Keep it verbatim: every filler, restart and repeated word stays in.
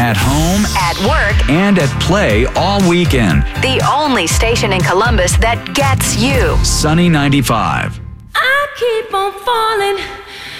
at home, at work, and at play all weekend. The only station in Columbus that gets you. Sunny ninety-five. I keep on falling